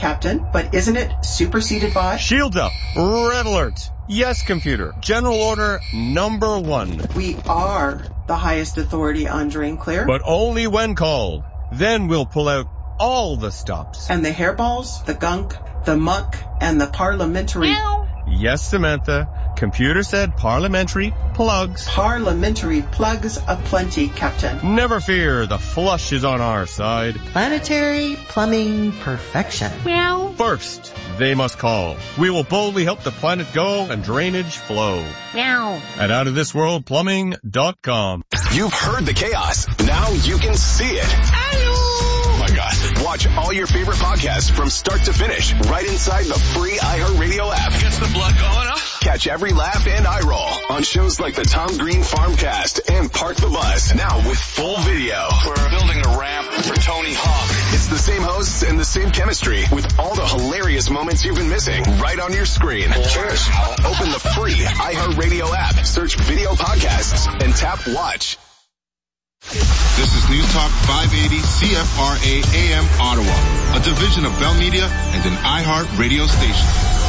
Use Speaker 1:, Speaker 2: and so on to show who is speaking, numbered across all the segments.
Speaker 1: Captain, but isn't it superseded by?
Speaker 2: Shields up. Red alert. Yes, computer. General order number 1.
Speaker 1: We are the highest authority on drain clear.
Speaker 2: But only when called. Then we'll pull out all the stops.
Speaker 1: And the hairballs, the gunk, the muck, and the parliamentary...
Speaker 3: Meow.
Speaker 2: Yes, Samantha. Computer said parliamentary plugs.
Speaker 1: Parliamentary plugs aplenty, Captain.
Speaker 2: Never fear, the flush is on our side.
Speaker 4: Planetary plumbing perfection.
Speaker 3: Meow.
Speaker 2: First, they must call. We will boldly help the planet go and drainage flow.
Speaker 3: Meow.
Speaker 2: At outofthisworldplumbing.com.
Speaker 5: You've heard the chaos. Now you can see it. Oh my God. Watch all your favorite podcasts from start to finish right inside the free iHeartRadio app.
Speaker 6: Gets the blood going, huh?
Speaker 5: Catch every laugh and eye roll on shows like the Tom Green Farmcast and Park the Bus. Now with full video.
Speaker 6: We're building a ramp for Tony Hawk.
Speaker 5: It's the same hosts and the same chemistry with all the hilarious moments you've been missing right on your screen. Cheers. Open the free iHeartRadio app, search video podcasts, and tap watch.
Speaker 7: This is News Talk 580 CFRA AM Ottawa, a division of Bell Media and an iHeart radio station.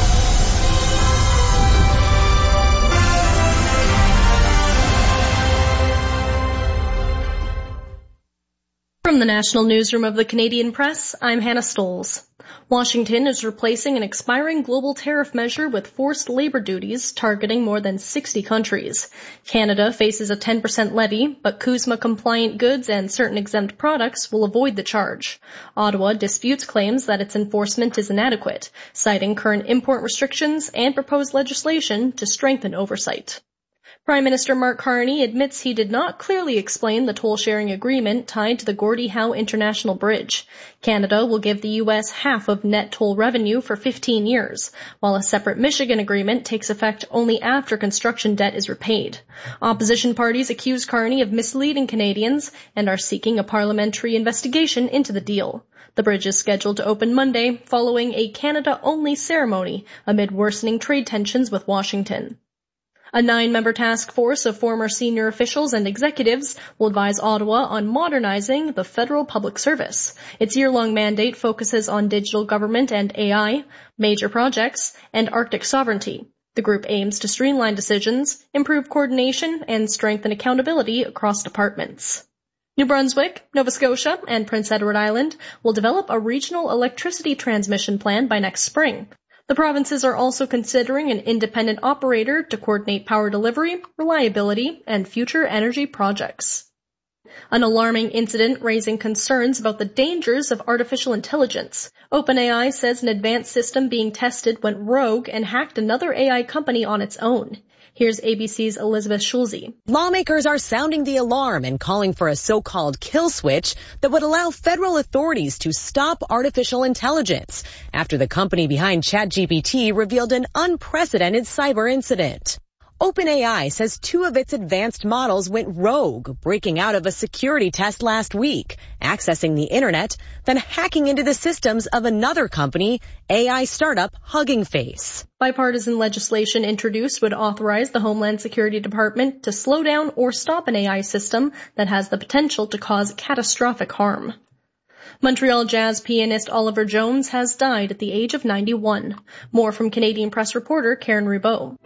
Speaker 8: From the National Newsroom of the Canadian Press, I'm Hannah Stoles. Washington is replacing an expiring global tariff measure with forced labor duties targeting more than 60 countries. Canada faces a 10% levy, but CUSMA-compliant goods and certain exempt products will avoid the charge. Ottawa disputes claims that its enforcement is inadequate, citing current import restrictions and proposed legislation to strengthen oversight. Prime Minister Mark Carney admits he did not clearly explain the toll-sharing agreement tied to the Gordie Howe International Bridge. Canada will give the U.S. half of net toll revenue for 15 years, while a separate Michigan agreement takes effect only after construction debt is repaid. Opposition parties accuse Carney of misleading Canadians and are seeking a parliamentary investigation into the deal. The bridge is scheduled to open Monday, following a Canada-only ceremony amid worsening trade tensions with Washington. A 9-member task force of former senior officials and executives will advise Ottawa on modernizing the federal public service. Its year-long mandate focuses on digital government and AI, major projects, and Arctic sovereignty. The group aims to streamline decisions, improve coordination, and strengthen accountability across departments. New Brunswick, Nova Scotia, and Prince Edward Island will develop a regional electricity transmission plan by next spring. The provinces are also considering an independent operator to coordinate power delivery, reliability, and future energy projects. An alarming incident raising concerns about the dangers of artificial intelligence. OpenAI says an advanced system being tested went rogue and hacked another AI company on its own. Here's ABC's Elizabeth Schulze.
Speaker 9: Lawmakers are sounding the alarm and calling for a so-called kill switch that would allow federal authorities to stop artificial intelligence after the company behind ChatGPT revealed an unprecedented cyber incident. OpenAI says 2 of its advanced models went rogue, breaking out of a security test last week, accessing the internet, then hacking into the systems of another company, AI startup Hugging Face.
Speaker 8: Bipartisan legislation introduced would authorize the Homeland Security Department to slow down or stop an AI system that has the potential to cause catastrophic harm. Montreal jazz pianist Oliver Jones has died at the age of 91. More from Canadian Press reporter Karen Ribot.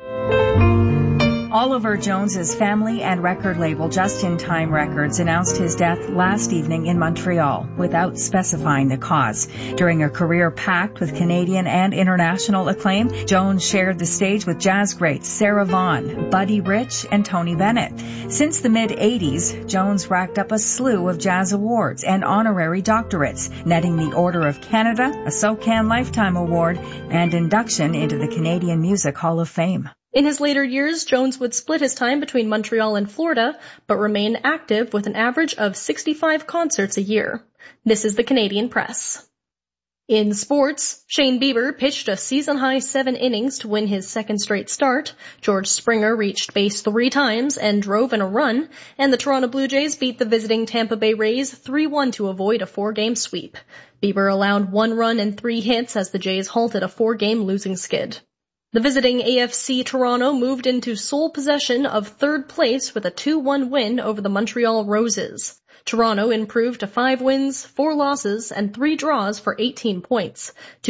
Speaker 10: Oliver Jones's family and record label Just in Time Records announced his death last evening in Montreal without specifying the cause. During a career packed with Canadian and international acclaim, Jones shared the stage with jazz greats Sarah Vaughan, Buddy Rich, and Tony Bennett. Since the mid-'80s, Jones racked up a slew of jazz awards and honorary doctorates, netting the Order of Canada, a SOCAN Lifetime Award, and induction into the Canadian Music Hall of Fame.
Speaker 8: In his later years, Jones would split his time between Montreal and Florida, but remain active with an average of 65 concerts a year. This is the Canadian Press. In sports, Shane Bieber pitched a season-high 7 innings to win his second straight start. George Springer reached base 3 times and drove in a run, and the Toronto Blue Jays beat the visiting Tampa Bay Rays 3-1 to avoid a 4-game sweep. Bieber allowed 1 run and 3 hits as the Jays halted a 4-game losing skid. The visiting AFC Toronto moved into sole possession of 3rd place with a 2-1 win over the Montreal Roses. Toronto improved to 5 wins, 4 losses, and 3 draws for 18 points.